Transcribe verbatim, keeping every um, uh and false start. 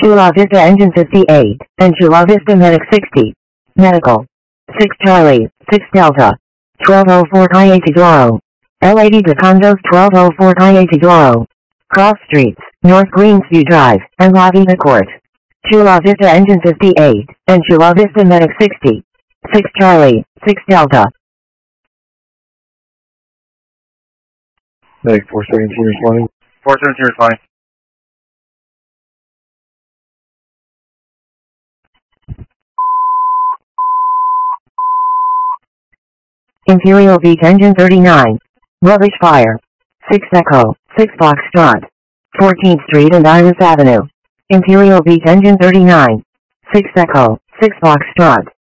Chula Vista Engine fifty-eight, and Chula Vista Medic sixty. Medical. six Charlie, six Delta. twelve oh four Calle Tidoro. L eighty to Condos twelve oh four Calle Tidoro. Cross Streets, North Greensview Drive, and La Vida Court. Chula Vista Engine fifty-eight, and Chula Vista Medic sixty. six Charlie, six Delta. Medic four seventeen responding. four seventeen responding. Imperial Beach Engine thirty-nine. Rubbish fire. six Echo, six Foxtrot. fourteenth Street and Iris Avenue. Imperial Beach Engine thirty-nine. six Echo, six Foxtrot.